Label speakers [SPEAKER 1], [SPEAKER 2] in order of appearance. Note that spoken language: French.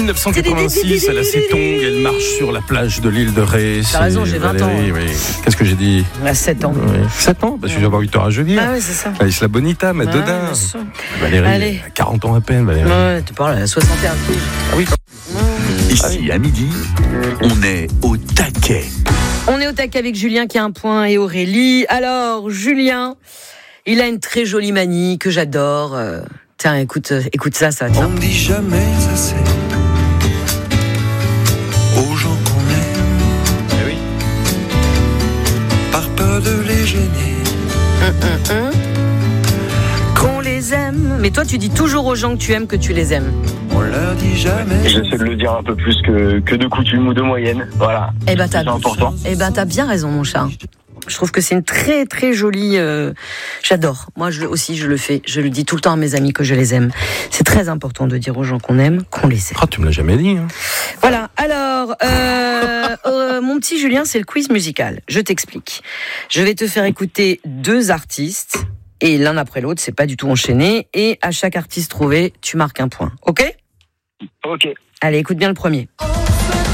[SPEAKER 1] 1986, elle a ses tongs, elle marche sur la plage de l'île de Ré.
[SPEAKER 2] T'as raison, j'ai 20 ans.
[SPEAKER 1] Oui. Qu'est-ce que j'ai dit ?
[SPEAKER 2] À 7 ans.
[SPEAKER 1] Oui. 7 ans ? Je vais avoir 8 heures à jeudi.
[SPEAKER 2] Ah oui, c'est ça.
[SPEAKER 1] La Isla Bonita, Madonna. Valérie,
[SPEAKER 2] Allez.
[SPEAKER 1] 40 ans à peine, Valérie.
[SPEAKER 2] Ouais, tu parles à 61.
[SPEAKER 1] Ah oui.
[SPEAKER 3] Ici, à midi, on est au taquet.
[SPEAKER 2] On est au taquet avec Julien qui a un point et Aurélie. Alors, Julien, il a une très jolie manie que j'adore. Tiens, écoute ça. Tiens.
[SPEAKER 4] On ne dit jamais assez aux gens qu'on aime.
[SPEAKER 1] Eh oui.
[SPEAKER 4] Par peur de les gêner.
[SPEAKER 2] Qu'on les aime. Mais toi, tu dis toujours aux gens que tu aimes que tu les aimes.
[SPEAKER 4] On leur dit jamais.
[SPEAKER 5] J'essaie de le dire un peu plus que de coutume ou de moyenne. Voilà.
[SPEAKER 2] Eh ben,
[SPEAKER 5] C'est important.
[SPEAKER 2] t'as bien raison, mon chat. Je trouve que c'est une très très jolie. J'adore. Moi, je le fais. Je le dis tout le temps à mes amis que je les aime. C'est très important de dire aux gens qu'on aime, qu'on les aime.
[SPEAKER 1] Ah, tu me l'as jamais dit. Hein.
[SPEAKER 2] Voilà. Alors, mon petit Julien, c'est le quiz musical. Je t'explique. Je vais te faire écouter 2 artistes et l'un après l'autre. C'est pas du tout enchaîné. Et à chaque artiste trouvé, tu marques un point. Ok ?
[SPEAKER 5] Ok.
[SPEAKER 2] Allez, écoute bien le premier.